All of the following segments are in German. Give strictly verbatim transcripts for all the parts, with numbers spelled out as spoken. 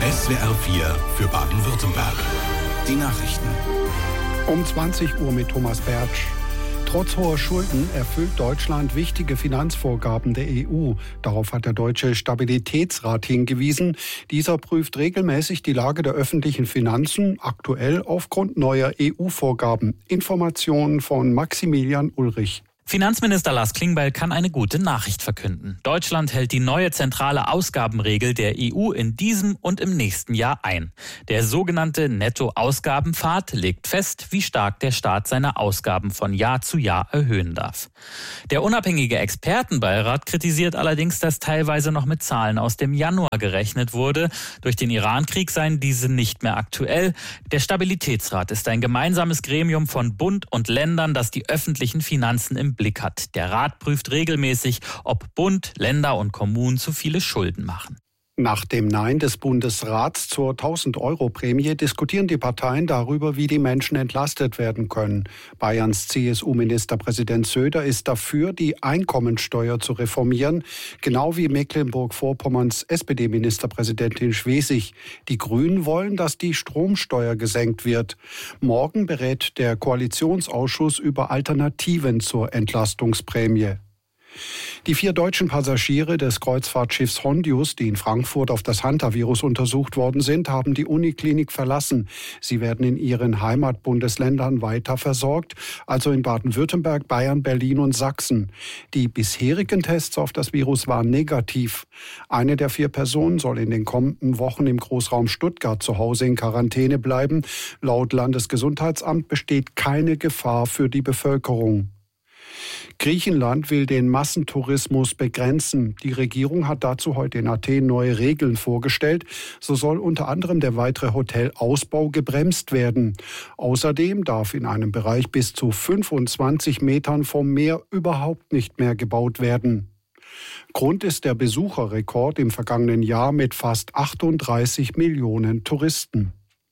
S W R vier für Baden-Württemberg. Die Nachrichten. Um zwanzig Uhr mit Thomas Bertsch. Trotz hoher Schulden erfüllt Deutschland wichtige Finanzvorgaben der E U. Darauf hat der Deutsche Stabilitätsrat hingewiesen. Dieser prüft regelmäßig die Lage der öffentlichen Finanzen, aktuell aufgrund neuer E U-Vorgaben. Informationen von Maximilian Ulrich. Finanzminister Lars Klingbeil kann eine gute Nachricht verkünden. Deutschland hält die neue zentrale Ausgabenregel der E U in diesem und im nächsten Jahr ein. Der sogenannte Nettoausgabenpfad legt fest, wie stark der Staat seine Ausgaben von Jahr zu Jahr erhöhen darf. Der unabhängige Expertenbeirat kritisiert allerdings, dass teilweise noch mit Zahlen aus dem Januar gerechnet wurde. Durch den Irankrieg seien diese nicht mehr aktuell. Der Stabilitätsrat ist ein gemeinsames Gremium von Bund und Ländern, das die öffentlichen Finanzen im Blick hat. Der Rat prüft regelmäßig, ob Bund, Länder und Kommunen zu viele Schulden machen. Nach dem Nein des Bundesrats zur tausend-Euro-Prämie diskutieren die Parteien darüber, wie die Menschen entlastet werden können. Bayerns C S U-Ministerpräsident Söder ist dafür, die Einkommensteuer zu reformieren, genau wie Mecklenburg-Vorpommerns S P D-Ministerpräsidentin Schwesig. Die Grünen wollen, dass die Stromsteuer gesenkt wird. Morgen berät der Koalitionsausschuss über Alternativen zur Entlastungsprämie. Die vier deutschen Passagiere des Kreuzfahrtschiffs Hondius, die in Frankfurt auf das Hantavirus untersucht worden sind, haben die Uniklinik verlassen. Sie werden in ihren Heimatbundesländern weiter versorgt, also in Baden-Württemberg, Bayern, Berlin und Sachsen. Die bisherigen Tests auf das Virus waren negativ. Eine der vier Personen soll in den kommenden Wochen im Großraum Stuttgart zu Hause in Quarantäne bleiben. Laut Landesgesundheitsamt besteht keine Gefahr für die Bevölkerung. Griechenland will den Massentourismus begrenzen. Die Regierung hat dazu heute in Athen neue Regeln vorgestellt. So soll unter anderem der weitere Hotelausbau gebremst werden. Außerdem darf in einem Bereich bis zu fünfundzwanzig Metern vom Meer überhaupt nicht mehr gebaut werden. Grund ist der Besucherrekord im vergangenen Jahr mit fast achtunddreißig Millionen Touristen.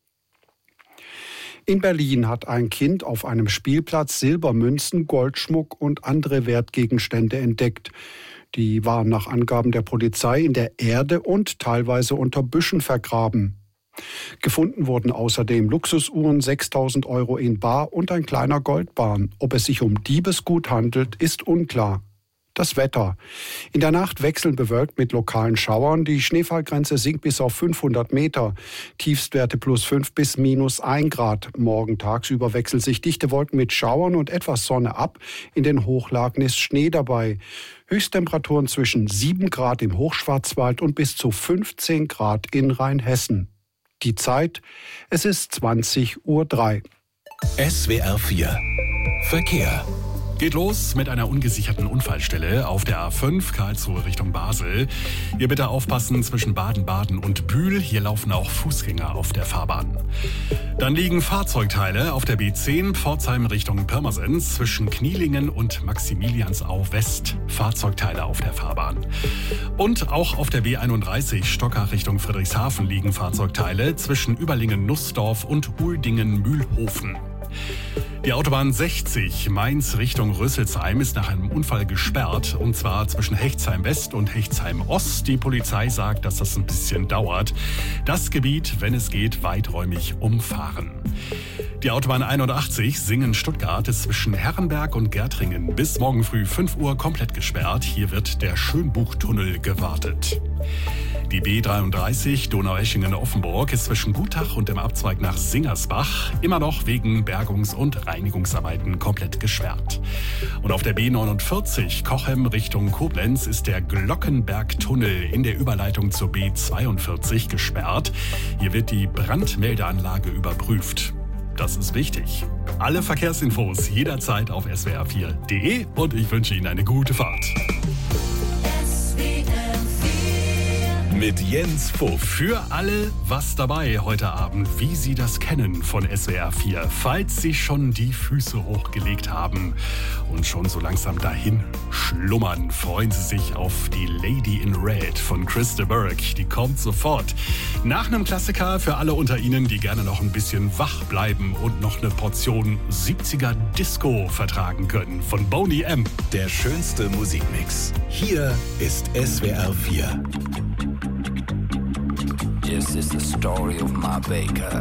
In Berlin hat ein Kind auf einem Spielplatz Silbermünzen, Goldschmuck und andere Wertgegenstände entdeckt. Die waren nach Angaben der Polizei in der Erde und teilweise unter Büschen vergraben. Gefunden wurden außerdem Luxusuhren, sechstausend Euro in bar und ein kleiner Goldbarren. Ob es sich um Diebesgut handelt, ist unklar. Das Wetter. In der Nacht wechseln bewölkt mit lokalen Schauern. Die Schneefallgrenze sinkt bis auf fünfhundert Meter. Tiefstwerte plus fünf bis minus ein Grad. Morgen tagsüber wechseln sich dichte Wolken mit Schauern und etwas Sonne ab. In den Hochlagen ist Schnee dabei. Höchsttemperaturen zwischen sieben Grad im Hochschwarzwald und bis zu fünfzehn Grad in Rheinhessen. Die Zeit, es ist zwanzig Uhr drei. S W R vier Verkehr. Geht los mit einer ungesicherten Unfallstelle auf der A fünf Karlsruhe Richtung Basel. Hier bitte aufpassen zwischen Baden-Baden und Bühl. Hier laufen auch Fußgänger auf der Fahrbahn. Dann liegen Fahrzeugteile auf der B zehn Pforzheim Richtung Pirmasens zwischen Knielingen und Maximiliansau West. Fahrzeugteile auf der Fahrbahn. Und auch auf der B einunddreißig Stockach Richtung Friedrichshafen liegen Fahrzeugteile zwischen Überlingen-Nussdorf und Uldingen-Mühlhofen. Die Autobahn sechzig Mainz Richtung Rüsselsheim ist nach einem Unfall gesperrt, und zwar zwischen Hechtsheim West und Hechtsheim Ost. Die Polizei sagt, dass das ein bisschen dauert. Das Gebiet, wenn es geht, weiträumig umfahren. Die Autobahn einundachtzig Singen-Stuttgart ist zwischen Herrenberg und Gärtringen bis morgen früh fünf Uhr komplett gesperrt. Hier wird der Schönbuchtunnel gewartet. Die B dreiunddreißig Donaueschingen-Offenburg ist zwischen Gutach und dem Abzweig nach Singersbach immer noch wegen Bergungs- und Reinigungsarbeiten komplett gesperrt. Und auf der B neunundvierzig Cochem Richtung Koblenz ist der Glockenbergtunnel in der Überleitung zur B zweiundvierzig gesperrt. Hier wird die Brandmeldeanlage überprüft. Das ist wichtig. Alle Verkehrsinfos jederzeit auf S W R vier Punkt de und ich wünsche Ihnen eine gute Fahrt. Mit Jens Fuff. Für alle was dabei heute Abend, wie Sie das kennen von S W R vier. Falls Sie schon die Füße hochgelegt haben und schon so langsam dahin schlummern, freuen Sie sich auf die Lady in Red von Krista Burke. Die kommt sofort. Nach einem Klassiker für alle unter Ihnen, die gerne noch ein bisschen wach bleiben und noch eine Portion siebziger Disco vertragen können von Boney M. Der schönste Musikmix. Hier ist S W R vier. This is the story of my baker.